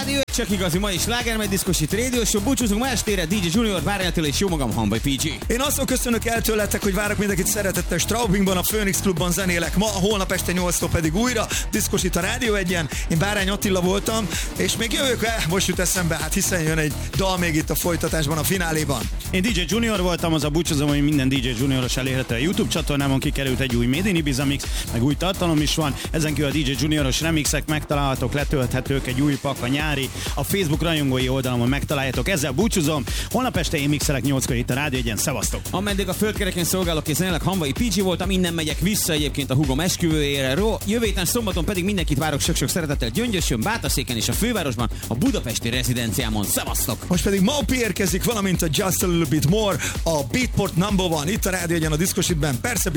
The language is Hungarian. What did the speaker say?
Rádió, csak igazi mai sláger, meg diszkosít Radio Show. Búcsúzunk ma estére, DJ Junior, Bárny Attila és jó magam, Hanbai PG. Én azt köszönök el tőletek, hogy várok mindenkit szeretettel Straubingban, a Phoenix Clubban zenélek ma, holnap este 8-tól pedig újra diszkosít a Rádió Egyen. Én Bárny Attila voltam, és még jövök most jut eszembe, hát hiszen jön egy dal még itt a folytatásban, a fináléban. Én DJ Junior voltam, az a búcsúzom, hogy minden DJ Junioros elérhető a YouTube csatornámon, kikerült egy új Made in Ibiza mix, meg új tartalom is van. Ezen kívül a DJ Junioros remixek megtalálhatók, letölthetők, egy új pak a nyári, a Facebook rajongói oldalamon megtaláljátok. Ezzel búcsúzom. Holnap este én mixelek 8-kor itt a Rádió Egyen. Szevasztok! Ameddig a földkereken szolgálok és zenélek, Hanbai PG voltam, innen megyek vissza egyébként a húgom esküvőjére. Jövő héten szombaton pedig mindenkit várok sok-sok szeretettel Gyöngyösön, Bátaszéken és a fővárosban, a budapesti rezidenciámon. Szevasztok! Most pedig Maupi érkezik, valamint a Just a Little Bit More, a Beatport No. 1 itt a Rádió Egyen a Diszkositben. Persze